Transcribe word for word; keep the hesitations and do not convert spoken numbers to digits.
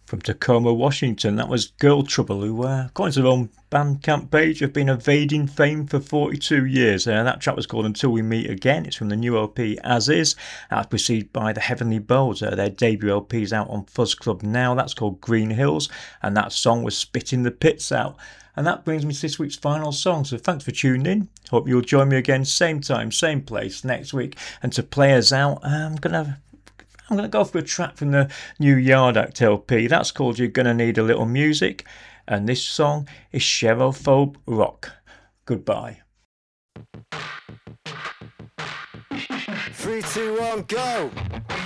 From Tacoma, Washington, that was Girl Trouble, who, uh, according to their own Bandcamp page, have been evading fame for forty-two years. Uh, that track was called Until We Meet Again. It's from the new L P As Is. That's preceded by The Heavenly Bows. Uh, their debut L P is out on Fuzz Club now. That's called Green Hills, and that song was Spitting the Pits Out. And that brings me to this week's final song. So thanks for tuning in. Hope you'll join me again, same time, same place next week. And to play us out, I'm gonna I'm going to go for a track from the new Yard Act L P. That's called You're Gonna Need a Little Music. And this song is Cherophobe Rock. Goodbye. Three, two, one, go!